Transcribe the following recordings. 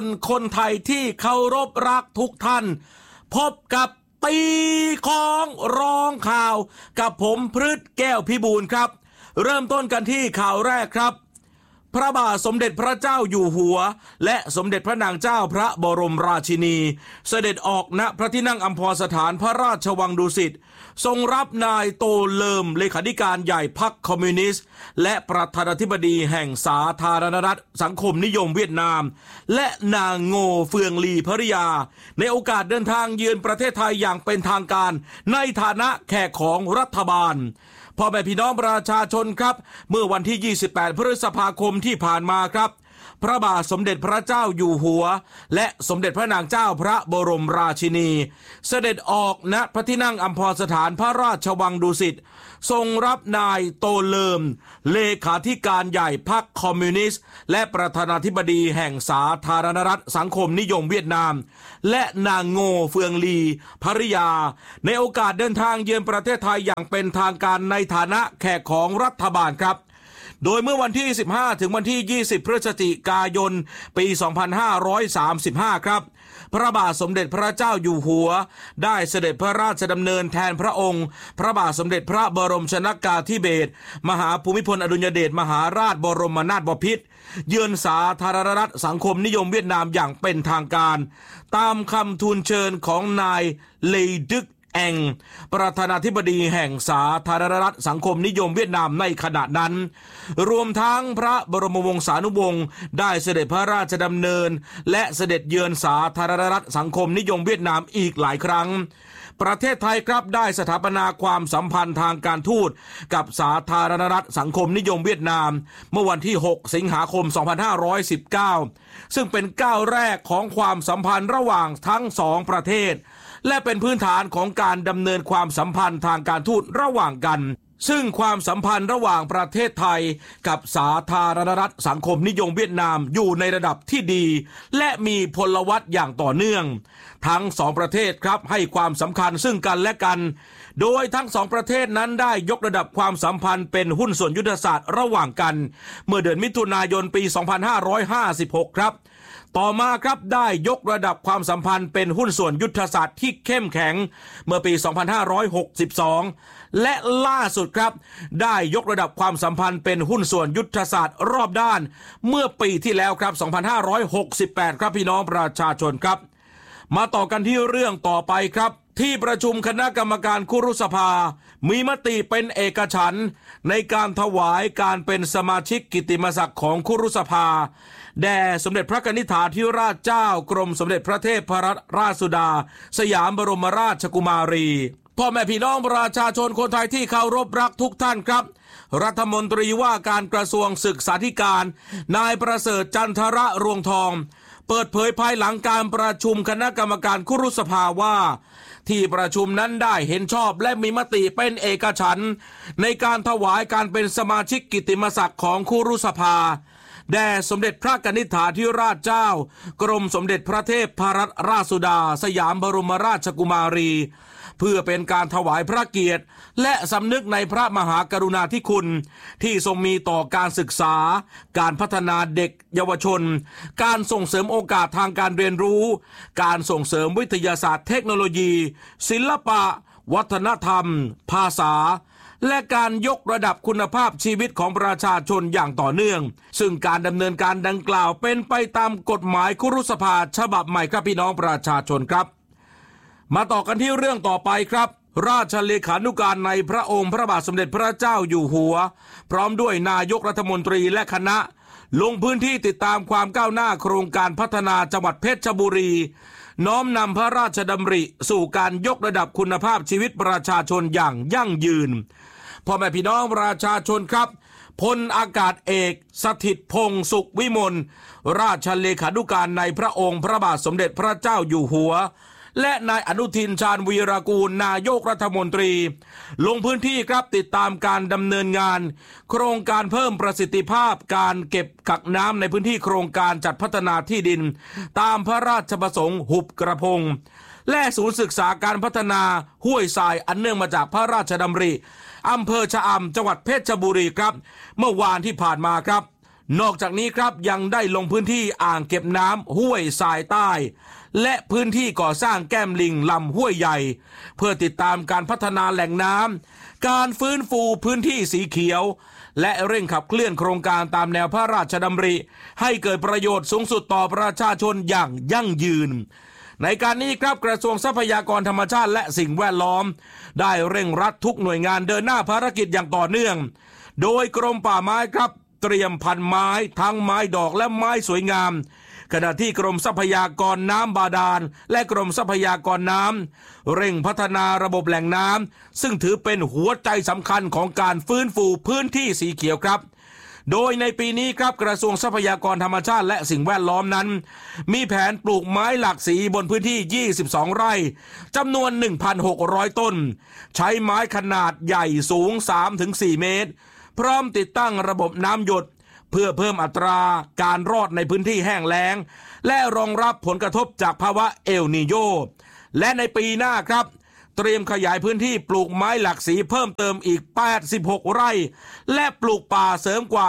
คนไทยที่เคารพรักทุกท่านพบกับตีของร้องข่าวกับผมพฤทธิ์แก้วพิบูลครับเริ่มต้นกันที่ข่าวแรกครับพระบาทสมเด็จพระเจ้าอยู่หัวและสมเด็จพระนางเจ้าพระบรมราชินีเสด็จออกณพระที่นั่งอัมพรสถานพระราชวังดุสิตทรงรับนายโตเลิมเลขาธิการใหญ่พรรคคอมมิวนิสต์และประธานาธิบดีแห่งสาธารณรัฐสังคมนิยมเวียดนามและนางโงเฟืองลีภริยาในโอกาสเดินทางเยือนประเทศไทยอย่างเป็นทางการในฐานะแขกของรัฐบาลพ่อแม่พี่น้องประชาชนครับเมื่อวันที่28พฤษภาคมที่ผ่านมาครับพระบาทสมเด็จพระเจ้าอยู่หัวและสมเด็จพระนางเจ้าพระบรมราชินีเสด็จออกณพระที่นั่งอัมพรสถานพระราชวังดุสิตทรงรับนายโตเลิมเลขาธิการใหญ่พรรคคอมมิวนิสต์และประธานาธิบดีแห่งสาธารณรัฐสังคมนิยมเวียดนามและนางโงเฟืองลีภริยาในโอกาสเดินทางเยือนประเทศไทยอย่างเป็นทางการในฐานะแขกของรัฐบาลครับโดยเมื่อวันที่15ถึงวันที่20พฤศจิกายนปี2535ครับพระบาทสมเด็จพระเจ้าอยู่หัวได้เสด็จพระราชดำเนินแทนพระองค์พระบาทสมเด็จพระบรมชนกาธิเบศรมหาภูมิพลอดุลยเดชมหาราชบรมนาถบพิตรเยือนสาธารณรัฐสังคมนิยมเวียดนามอย่างเป็นทางการตามคำทูลเชิญของนายเลดึกแองประธานาธิบดีแห่งสาธารณรัฐสังคมนิยมเวียดนามในขณะนั้นรวมทั้งพระบรมวงศานุวงศ์ได้เสด็จพระราชดำเนินและเสด็จเยือนสาธารณรัฐสังคมนิยมเวียดนามอีกหลายครั้งประเทศไทยครับได้สถาปนาความสัมพันธ์ทางการทูตกับสาธารณรัฐสังคมนิยมเวียดนามเมื่อวันที่6สิงหาคม2519ซึ่งเป็นก้าวแรกของความสัมพันธ์ระหว่างทั้งสองประเทศและเป็นพื้นฐานของการดำเนินความสัมพันธ์ทางการทูตระหว่างกันซึ่งความสัมพันธ์ระหว่างประเทศไทยกับสาธารณรัฐสังคมนิยมเวียดนามอยู่ในระดับที่ดีและมีพลวัตอย่างต่อเนื่องทั้งสองประเทศครับให้ความสำคัญซึ่งกันและกันโดยทั้งสองประเทศนั้นได้ยกระดับความสัมพันธ์เป็นหุ้นส่วนยุทธศาสตร์ระหว่างกันเมื่อเดือนมิถุนายนปี2556ครับต่อมาครับได้ยกระดับความสัมพันธ์เป็นหุ้นส่วนยุทธศาสตร์ที่เข้มแข็งเมื่อปี2562และล่าสุดครับได้ยกระดับความสัมพันธ์เป็นหุ้นส่วนยุทธศาสตร์รอบด้านเมื่อปีที่แล้วครับ2568ครับพี่น้องประชาชนครับมาต่อกันที่เรื่องต่อไปครับที่ประชุมคณะกรรมการคุรุสภามีมติเป็นเอกฉันท์ในการถวายการเป็นสมาชิกกิตติมศักดิ์ของคุรุสภาแด่สมเด็จพระกนิษฐาธิราชเจ้ากรมสมเด็จพระเทพรัตนราชสุดาสยามบรมราชกุมารีพ่อแม่พี่น้องประชาชนคนไทยที่เคารพรักทุกท่านครับรัฐมนตรีว่าการกระทรวงศึกษาธิการนายประเสริฐจันทระรวงทองเปิดเผยภายหลังการประชุมคณะกรรมการคุรุสภาว่าที่ประชุมนั้นได้เห็นชอบและมีมติเป็นเอกฉันท์ในการถวายการเป็นสมาชิกกิตติมศักดิ์ของคุรุสภาแด่สมเด็จพระกนิษฐาธิราชเจ้ากรมสมเด็จพระเทพรัตนราชสุดาสยามบรมราชกุมารีเพื่อเป็นการถวายพระเกียรติและสำนึกในพระมหากรุณาธิคุณที่ทรงมีต่อการศึกษาการพัฒนาเด็กเยาวชนการส่งเสริมโอกาสทางการเรียนรู้การส่งเสริมวิทยาศาสตร์เทคโนโลยีศิลปะวัฒนธรรมภาษาและการยกระดับคุณภาพชีวิตของประชาชนอย่างต่อเนื่องซึ่งการดำเนินการดังกล่าวเป็นไปตามกฎหมายคุรุสภาฉบับใหม่ครับพี่น้องประชาชนครับมาต่อกันที่เรื่องต่อไปครับราชเลขานุการในพระองค์พระบาทสมเด็จพระเจ้าอยู่หัวพร้อมด้วยนายกรัฐมนตรีและคณะลงพื้นที่ติดตามความก้าวหน้าโครงการพัฒนาจังหวัดเพชรบุรีน้อมนำพระราชดำริสู่การยกระดับคุณภาพชีวิตประชาชนอย่างยั่งยืนพ่อแม่พี่น้องประชาชนครับพลอากาศเอกสถิตพงษ์สุขวิมลราชเลขานุการในพระองค์พระบาทสมเด็จพระเจ้าอยู่หัวและนายอนุทินชาญวีรกูลนายกรัฐมนตรีลงพื้นที่ครับติดตามการดำเนินงานโครงการเพิ่มประสิทธิภาพการเก็บกักน้ำในพื้นที่โครงการจัดพัฒนาที่ดินตามพระราชประสงค์หุบกระพงและศูนย์ศึกษาการพัฒนาห้วยทรายอันเนื่องมาจากพระราชดำริอำเภอชะอำจังหวัดเพชรบุรีครับเมื่อวานที่ผ่านมาครับนอกจากนี้ครับยังได้ลงพื้นที่อ่างเก็บน้ำห้วยทรายใต้และพื้นที่ก่อสร้างแก้มลิงลำห้วยใหญ่เพื่อติดตามการพัฒนาแหล่งน้ำการฟื้นฟูพื้นที่สีเขียวและเร่งขับเคลื่อนโครงการตามแนวพระราชดำริให้เกิดประโยชน์สูงสุดต่อประชาชนอย่างยั่งยืนในการนี้ครับกระทรวงทรัพยากรธรรมชาติและสิ่งแวดล้อมได้เร่งรัดทุกหน่วยงานเดินหน้าภารกิจอย่างต่อเนื่องโดยกรมป่าไม้ครับเตรียมพันธุ์ไม้ทั้งไม้ดอกและไม้สวยงามขณะที่กรมทรัพยากรน้ำบาดาลและกรมทรัพยากรน้ำเร่งพัฒนาระบบแหล่งน้ำซึ่งถือเป็นหัวใจสำคัญของการฟื้นฟูพื้นที่สีเขียวครับโดยในปีนี้ครับกระทรวงทรัพยากรธรรมชาติและสิ่งแวดล้อมนั้นมีแผนปลูกไม้หลากสีบนพื้นที่22ไร่จำนวน 1,600 ต้นใช้ไม้ขนาดใหญ่สูง 3-4 เมตรพร้อมติดตั้งระบบน้ำหยดเพื่อเพิ่มอัตราการรอดในพื้นที่แห้งแล้งและรองรับผลกระทบจากภาวะเอลนีโญและในปีหน้าครับเตรียมขยายพื้นที่ปลูกไม้หลากสีเพิ่มเติมอีก86ไร่และปลูกป่าเสริมกว่า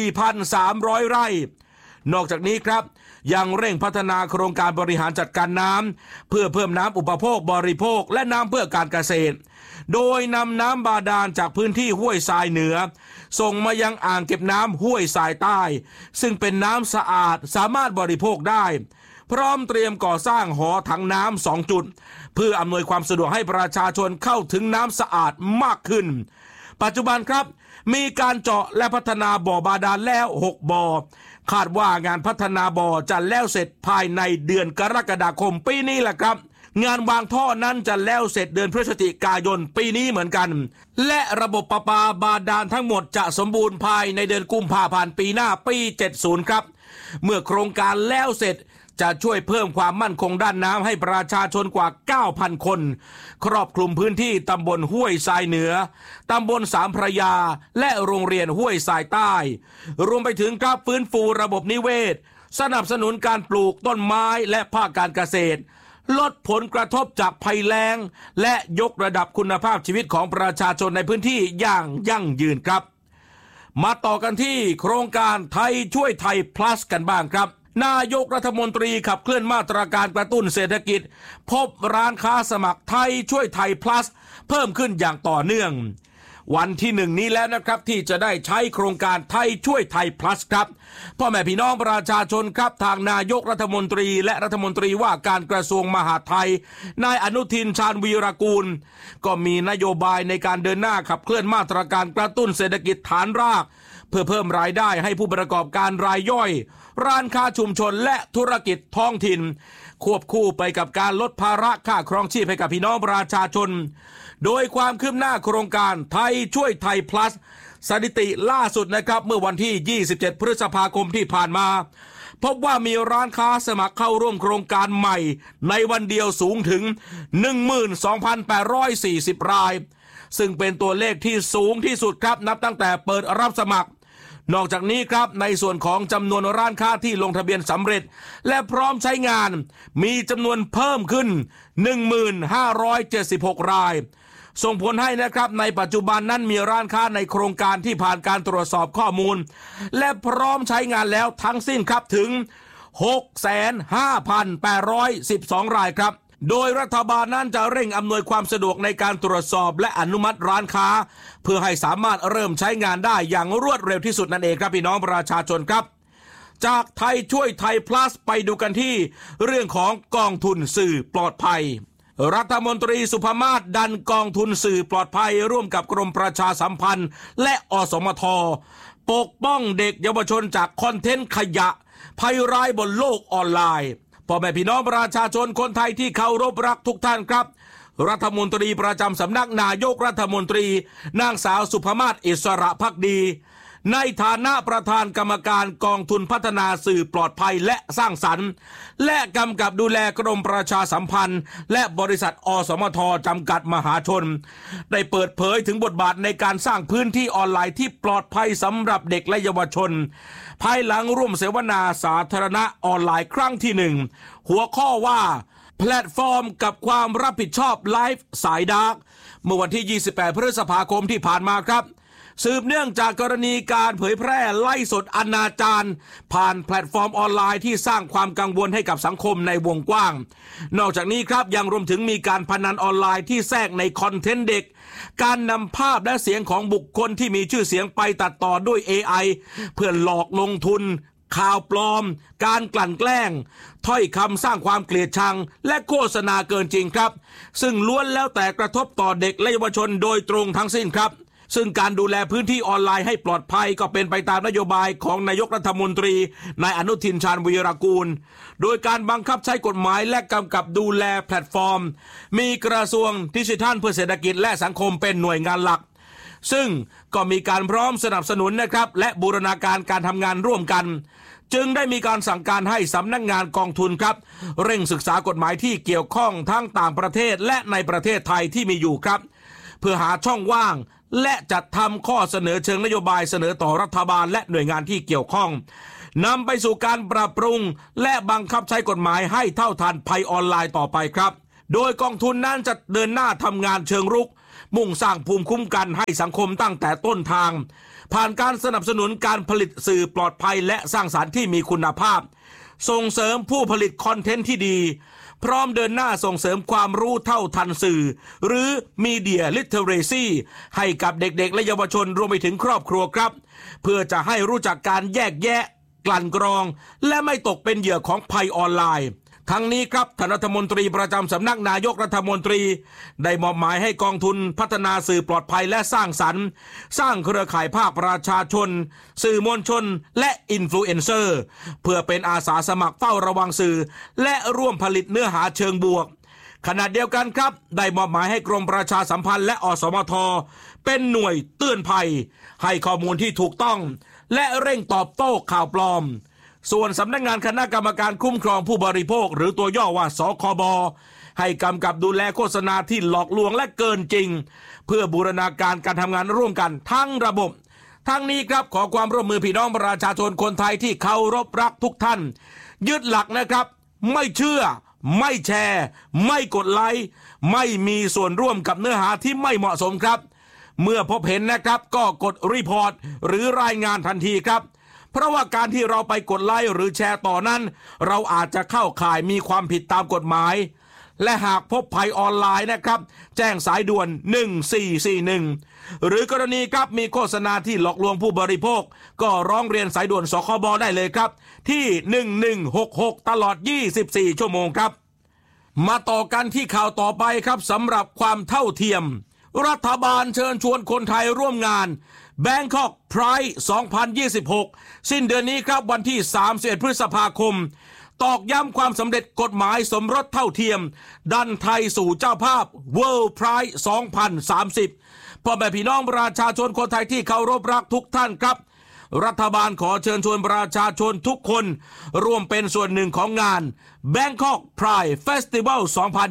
4,300 ไร่นอกจากนี้ครับยังเร่งพัฒนาโครงการบริหารจัดการน้ำเพื่อเพิ่มน้ำอุปโภคบริโภคและน้ำเพื่อการเกษตรโดยนำน้ำบาดาลจากพื้นที่ห้วยทรายเหนือส่งมายังอ่างเก็บน้ำห้วยทรายใต้ซึ่งเป็นน้ำสะอาดสามารถบริโภคได้พร้อมเตรียมก่อสร้างหอถังน้ำ2จุดเพื่ออำนวยความสะดวกให้ประชาชนเข้าถึงน้ำสะอาดมากขึ้นปัจจุบันครับมีการเจาะและพัฒนาบ่อบาดาลแล้ว6บ่อคาดว่างานพัฒนาบ่อจะแล้วเสร็จภายในเดือนกรกฎาคมปีนี้แหละครับงานวางท่อนั้นจะแล้วเสร็จเดือนพฤศจิกายนปีนี้เหมือนกันและระบบประปาบาดาลทั้งหมดจะสมบูรณ์ภายในเดือนกุมภาพันธ์ปีหน้าปี70ครับเมื่อโครงการแล้วเสร็จจะช่วยเพิ่มความมั่นคงด้านน้ำให้ประชาชนกว่า 9,000 คนครอบคลุมพื้นที่ตำบลห้วยทรายเหนือตำบลสามพระยาและโรงเรียนห้วยทรายใต้รวมไปถึงการฟื้นฟูระบบนิเวศสนับสนุนการปลูกต้นไม้และภาคการเกษตรลดผลกระทบจากภัยแล้งและยกระดับคุณภาพชีวิตของประชาชนในพื้นที่อย่างยั่งยืนครับมาต่อกันที่โครงการไทยช่วยไทย plus กันบ้างครับนายกรัฐมนตรีขับเคลื่อนมาตรการกระตุ้นเศรษฐกิจพบร้านค้าสมัครไทยช่วยไทย plus เพิ่มขึ้นอย่างต่อเนื่องวันที่1นี้แล้วนะครับที่จะได้ใช้โครงการไทยช่วยไทย plus ครับพ่อแม่พี่น้องประชาชนครับทางนายกรัฐมนตรีและรัฐมนตรีว่าการกระทรวงมหาดไทยนายอนุทินชาญวีรกูลก็มีนโยบายในการเดินหน้าขับเคลื่อนมาตรการกระตุ้นเศรษฐกิจฐานรากเพื่อเพิ่มรายได้ให้ผู้ประกอบการรายย่อยร้านค้าชุมชนและธุรกิจท้องถิ่นควบคู่ไปกับการลดภาระค่าครองชีพให้กับพี่น้องประชาชนโดยความคืบหน้าโครงการไทยช่วยไทย plus สถิติล่าสุดนะครับเมื่อวันที่27พฤษภาคมที่ผ่านมาพบว่ามีร้านค้าสมัครเข้าร่วมโครงการใหม่ในวันเดียวสูงถึง 12,840 รายซึ่งเป็นตัวเลขที่สูงที่สุดครับนับตั้งแต่เปิดรับสมัครนอกจากนี้ครับในส่วนของจำนวนร้านค้าที่ลงทะเบียนสำเร็จและพร้อมใช้งานมีจำนวนเพิ่มขึ้น 1576 รายส่งผลให้นะครับในปัจจุบันนั้นมีร้านค้าในโครงการที่ผ่านการตรวจสอบข้อมูลและพร้อมใช้งานแล้วทั้งสิ้นครับถึง 65,812 รายครับโดยรัฐบาลนั้นจะเร่งอำนวยความสะดวกในการตรวจสอบและอนุมัติร้านค้าเพื่อให้สามารถเริ่มใช้งานได้อย่างรวดเร็วที่สุดนั่นเองครับพี่น้องประชาชนครับจากไทยช่วยไทย plus ไปดูกันที่เรื่องของกองทุนสื่อปลอดภัยรัฐมนตรีสุภมาศดันกองทุนสื่อปลอดภัยร่วมกับกรมประชาสัมพันธ์และอสมทปกป้องเด็กเยาวชนจากคอนเทนต์ขยะภัยร้ายบนโลกออนไลน์พ่อแม่พี่น้องประชาชนคนไทยที่เคารพรักทุกท่านครับรัฐมนตรีประจำสำนักนายกรัฐมนตรีนางสาวสุภมาศอิสระภักดีในฐานะประธานกรรมการกองทุนพัฒนาสื่อปลอดภัยและสร้างสรรค์และกำกับดูแลกรมประชาสัมพันธ์และบริษัทอสมทจำกัดมหาชนได้เปิดเผยถึงบทบาทในการสร้างพื้นที่ออนไลน์ที่ปลอดภัยสำหรับเด็กและเยาวชนภายหลังร่วมเสวนาสาธารณะออนไลน์ครั้งที่1หัวข้อว่าแพลตฟอร์มกับความรับผิดชอบไลฟ์สายดาร์กเมื่อวันที่28พฤษภาคมที่ผ่านมาครับสืบเนื่องจากกรณีการเผยแพร่ไล่สดอนาจารผ่านแพลตฟอร์มออนไลน์ที่สร้างความกังวลให้กับสังคมในวงกว้างนอกจากนี้ครับยังรวมถึงมีการพนันออนไลน์ที่แทรกในคอนเทนต์เด็กการนำภาพและเสียงของบุคคลที่มีชื่อเสียงไปตัดต่อด้วย AI เพื่อหลอกลงทุนข่าวปลอมการกลั่นแกล้งถ้อยคำสร้างความเกลียดชังและโฆษณาเกินจริงครับซึ่งล้วนแล้วแต่กระทบต่อเด็กและเยาวชนโดยตรงทั้งสิ้นครับซึ่งการดูแลพื้นที่ออนไลน์ให้ปลอดภัยก็เป็นไปตามนโยบายของนายกรัฐมนตรีนายอนุทินชาญวีรกูลโดยการบังคับใช้กฎหมายและกำกับดูแลแพลตฟอร์มมีกระทรวงดิจิทัลเพื่อเศรษฐกิจและสังคมเป็นหน่วยงานหลักซึ่งก็มีการพร้อมสนับสนุนนะครับและบูรณาการการทำงานร่วมกันจึงได้มีการสั่งการให้สำนักงานกองทุนครับเร่งศึกษากฎหมายที่เกี่ยวข้องทั้งต่างประเทศและในประเทศไทยที่มีอยู่ครับเพื่อหาช่องว่างและจัดทำข้อเสนอเชิงนโยบายเสนอต่อรัฐบาลและหน่วยงานที่เกี่ยวข้องนำไปสู่การปรับปรุงและบังคับใช้กฎหมายให้เท่าทันภัยออนไลน์ต่อไปครับโดยกองทุนนั้นจะเดินหน้าทำงานเชิงรุกมุ่งสร้างภูมิคุ้มกันให้สังคมตั้งแต่ต้นทางผ่านการสนับสนุนการผลิตสื่อปลอดภัยและสร้างสรรค์ที่มีคุณภาพส่งเสริมผู้ผลิตคอนเทนต์ที่ดีพร้อมเดินหน้าส่งเสริมความรู้เท่าทันสื่อหรือ Media Literacy ให้กับเด็กๆและเยาวชนรวมไปถึงครอบครัวครับเพื่อจะให้รู้จักการแยกแยะกลั่นกรองและไม่ตกเป็นเหยื่อของภัยออนไลน์ทั้งนี้ครับท่านรัฐมนตรีประจำสำนักนายกรัฐมนตรีได้มอบหมายให้กองทุนพัฒนาสื่อปลอดภัยและสร้างสรรค์สร้างเครือข่ายภาคประชาชนสื่อมวลชนและอินฟลูเอนเซอร์เพื่อเป็นอาสาสมัครเฝ้าระวังสื่อและร่วมผลิตเนื้อหาเชิงบวกขณะเดียวกันครับได้มอบหมายให้กรมประชาสัมพันธ์และอสมทเป็นหน่วยเตือนภัยให้ข้อมูลที่ถูกต้องและเร่งตอบโต้ข่าวปลอมส่วนสำนักงานคณะกรรมการคุ้มครองผู้บริโภคหรือตัวย่อว่าสคบให้กำกับดูแลโฆษณาที่หลอกลวงและเกินจริงเพื่อบูรณาการการทำงานร่วมกันทั้งระบบทั้งนี้ครับขอความร่วมมือพี่น้องประชาชนคนไทยที่เคารพรักทุกท่านยึดหลักนะครับไม่เชื่อไม่แชร์ไม่กดไลค์ไม่มีส่วนร่วมกับเนื้อหาที่ไม่เหมาะสมครับเมื่อพบเห็นนะครับก็กดรีพอร์ตหรือรายงานทันทีครับเพราะว่าการที่เราไปกดไลค์หรือแชร์ต่อนั้นเราอาจจะเข้าข่ายมีความผิดตามกฎหมายและหากพบภัยออนไลน์นะครับแจ้งสายด่วน1441หรือกรณีครับมีโฆษณาที่หลอกลวงผู้บริโภคก็ร้องเรียนสายด่วนสคบได้เลยครับที่1166ตลอด24ชั่วโมงครับมาต่อกันที่ข่าวต่อไปครับสำหรับความเท่าเทียมรัฐบาลเชิญชวนคนไทยร่วมงาน Bangkok Pride 2026 สิ้นเดือนนี้ครับวันที่31พฤษภาคมตอกย้ำความสำเร็จกฎหมายสมรสเท่าเทียมดันไทยสู่เจ้าภาพ World Pride 2030 พ่อแม่พี่น้องประชาชนคนไทยที่เคารพรักทุกท่านครับรัฐบาลขอเชิญชวนประชาชนทุกคนร่วมเป็นส่วนหนึ่งของงาน Bangkok Pride Festival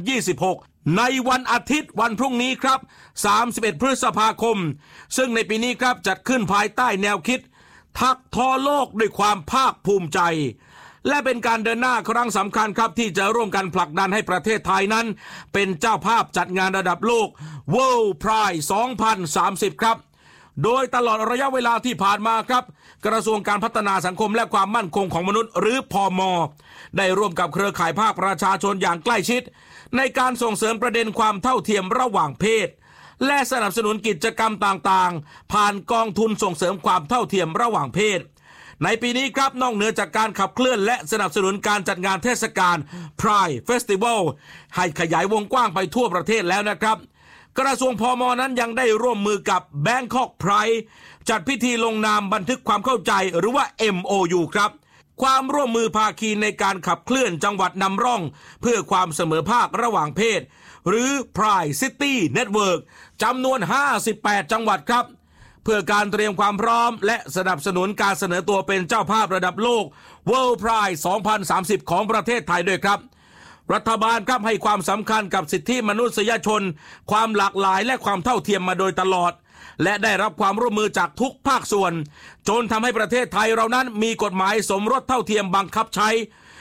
2026 ในวันอาทิตย์วันพรุ่งนี้ครับ31พฤษภาคมซึ่งในปีนี้ครับจัดขึ้นภายใต้แนวคิดทักทอโลกด้วยความภาคภูมิใจและเป็นการเดินหน้าครั้งสำคัญครับที่จะร่วมกันผลักดันให้ประเทศไทยนั้นเป็นเจ้าภาพจัดงานระดับโลก World Pride 2030 ครับโดยตลอดระยะเวลาที่ผ่านมาครับกระทรวงการพัฒนาสังคมและความมั่นคงของมนุษย์หรือพม.ได้ร่วมกับเครือข่ายภาคประชาชนอย่างใกล้ชิดในการส่งเสริมประเด็นความเท่าเทียมระหว่างเพศและสนับสนุนกิจกรรมต่างๆผ่านกองทุนส่งเสริมความเท่าเทียมระหว่างเพศในปีนี้ครับนอกเหนือจากการขับเคลื่อนและสนับสนุนการจัดงานเทศกาล Pride Festival ให้ขยายวงกว้างไปทั่วประเทศแล้วนะครับกระทรวงพม.นั้นยังได้ร่วมมือกับ Bangkok Pride จัดพิธีลงนามบันทึกความเข้าใจหรือว่า MOU ครับความร่วมมือภาคีในการขับเคลื่อนจังหวัดนำร่องเพื่อความเสมอภาคระหว่างเพศหรือ Pride City Network จำนวน58จังหวัดครับเพื่อการเตรียมความพร้อมและสนับสนุนการเสนอตัวเป็นเจ้าภาพระดับโลก World Pride 2030 ของประเทศไทยด้วยครับรัฐบาลครับให้ความสำคัญกับสิทธิมนุษยชนความหลากหลายและความเท่าเทียมมาโดยตลอดและได้รับความร่วมมือจากทุกภาคส่วนจนทำให้ประเทศไทยเรานั้นมีกฎหมายสมรสเท่าเทียมบังคับใช้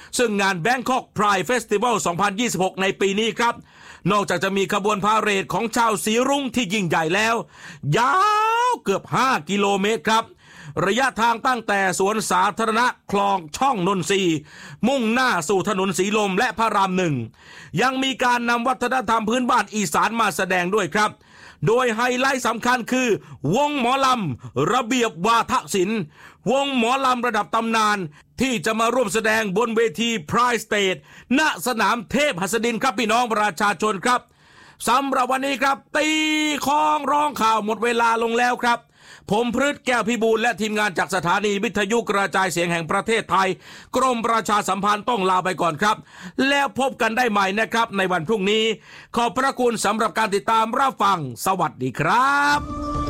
ซึ่งงาน Bangkok Pride Festival 2026 ในปีนี้ครับนอกจากจะมีขบวนพาเหรดของชาวสีรุ้งที่ยิ่งใหญ่แล้วยาวเกือบ5 กิโลเมตรครับระยะทางตั้งแต่สวนสาธารณะคลองช่องนนทรีมุ่งหน้าสู่ถนนสีลมและพระรามหนึ่งยังมีการนำวัฒนธรรมพื้นบ้านอีสานมาแสดงด้วยครับโดยไฮไลท์สำคัญคือวงหมอลำระเบียบวาทศิลป์วงหมอลำระดับตำนานที่จะมาร่วมแสดงบนเวที Pride Stage ณสนามเทพหัสดินครับพี่น้องประชาชนครับสำหรับวันนี้ครับตีข้องร้องข่าวหมดเวลาลงแล้วครับผมพฤทธิ์แก้วพิบูลและทีมงานจากสถานีวิทยุกระจายเสียงแห่งประเทศไทยกรมประชาสัมพันธ์ต้องลาไปก่อนครับแล้วพบกันได้ใหม่นะครับในวันพรุ่งนี้ขอบพระคุณสำหรับการติดตามรับฟังสวัสดีครับ